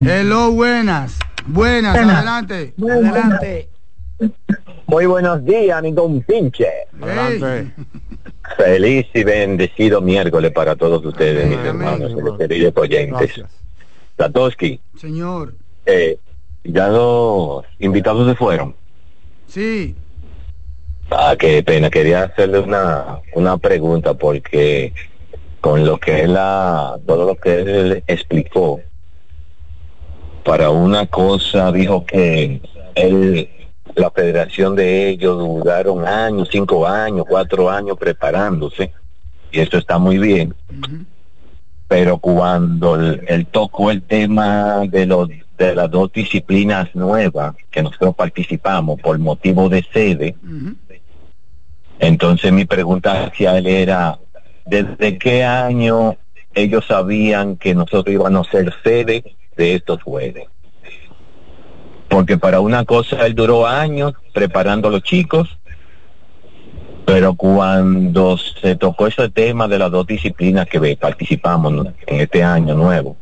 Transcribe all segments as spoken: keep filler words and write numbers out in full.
Hello, buenas. Buenas, Buenas. adelante. Buenas. Adelante. Muy buenos días, mi compinche. Hey. Feliz y bendecido miércoles para todos ustedes, Amén, mis hermanos, amén. mis queridos oyentes. Satoshi, Señor. eh, ya los invitados se fueron. Sí. Ah, qué pena, quería hacerle una, una pregunta porque con lo que él la, todo lo que él explicó, para una cosa dijo que él, la federación de ellos duraron años, cinco años, cuatro años preparándose, y eso está muy bien. Uh-huh. Pero cuando él, él tocó el tema de los de las dos disciplinas nuevas que nosotros participamos por motivo de sede, Uh-huh. entonces mi pregunta hacia él era, ¿desde qué año ellos sabían que nosotros íbamos a ser sede de estos juegos? Porque para una cosa él duró años preparando a los chicos, pero cuando se tocó ese tema de las dos disciplinas que participamos en este año nuevo,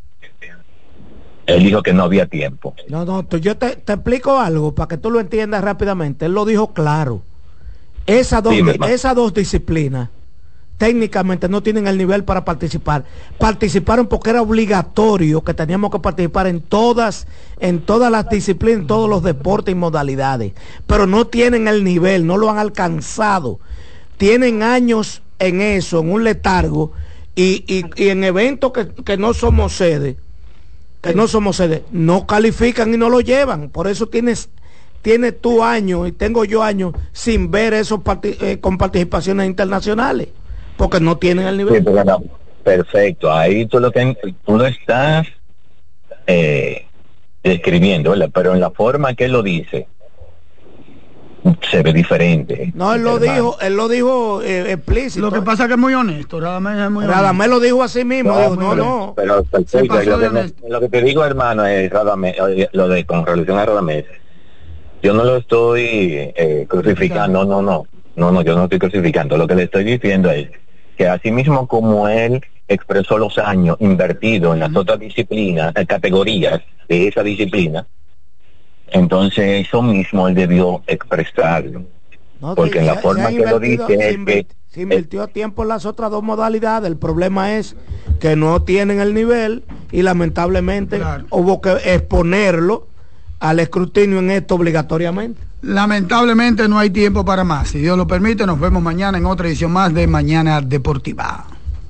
él dijo que no había tiempo. No, no, tú- yo te, te explico algo para que tú lo entiendas rápidamente. Él lo dijo claro. Esas dos, Dime, hermano. esas dos disciplinas técnicamente no tienen el nivel para participar. Participaron porque era obligatorio que teníamos que participar en todas, en todas las disciplinas, en todos los deportes y modalidades. Pero no tienen el nivel, no lo han alcanzado. Tienen años en eso, en un letargo, y, y, y en eventos que, que no somos sede, que no somos sede, no califican y no lo llevan. Por eso tienes, tienes tú años y tengo yo años sin ver esos parti- eh, con participaciones internacionales, porque no tienen el Sí, nivel. porque no, perfecto, ahí tú lo, ten, tú lo estás eh, describiendo, ¿verdad? Pero en la forma que él lo dice, se ve diferente. No, él lo hermano. dijo, él lo dijo eh, explícito. Lo que pasa es que es muy honesto. Radamés es muy honesto. Radamés lo dijo así mismo, No, dijo, no, pero, no. pero Se perfecto, pasó lo, de que, me- honesto. lo que te digo, hermano, es Radamés, oye, lo de con relación a Radamés, yo no lo estoy eh, crucificando, no, no, no, no, no, yo no estoy crucificando, lo que le estoy diciendo es que así mismo como él expresó los años invertidos en las Ujú. otras disciplinas, eh, categorías de esa disciplina, entonces eso mismo él debió expresarlo. No, Porque que en la se- forma se ha que lo invertido- dice se es inver- que- se invirtió tiempo en las otras dos modalidades. El problema es que no tienen el nivel y lamentablemente Claro. hubo que exponerlo al escrutinio en esto obligatoriamente. Lamentablemente no hay tiempo para más. Si Dios lo permite, nos vemos mañana en otra edición más de Mañana Deportiva.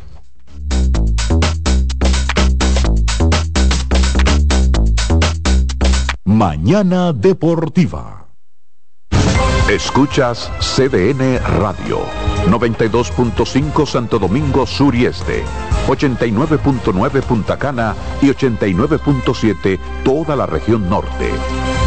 Mañana Deportiva. Escuchas C D N Radio, noventa y dos punto cinco Santo Domingo Sur y Este, ochenta y nueve punto nueve Punta Cana y ochenta y nueve punto siete toda la región norte.